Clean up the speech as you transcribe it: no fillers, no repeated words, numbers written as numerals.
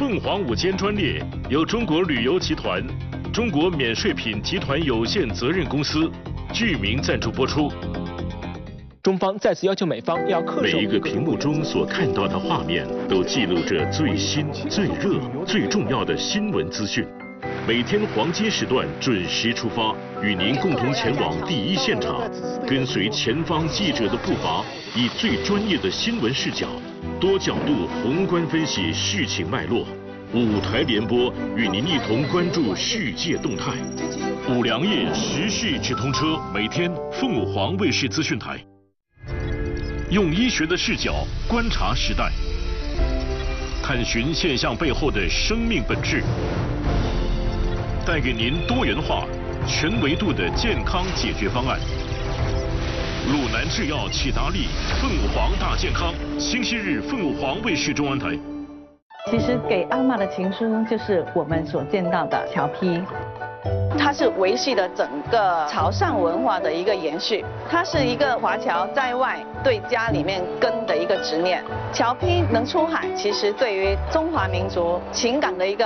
凤凰午间专列由中国旅游集团、中国免税品集团有限责任公司剧名赞助播出。 中方再次要求美方要恪守每一个屏幕中所看到的画面，都记录着最新、最热、最重要的新闻资讯。每天黄金时段准时出发，与您共同前往第一现场，跟随前方记者的步伐，以最专业的新闻视角，多角度宏观分析事情脉络。5台联播，与您一同关注世界动态。5粮液时事直通车，每天凤凰卫视资讯台。用医学的视角观察时代，探寻现象背后的生命本质，带给您多元化、全维度的健康解决方案。鲁南制药启达利凤凰大健康，星期日凤凰卫视中央台。 其实给阿嬷的情书就是我们所见到的侨批，它是维系了整个潮汕文化的一个延续，它是一个华侨在外对家里面根的一个执念。侨批能出海，其实对于中华民族情感的一个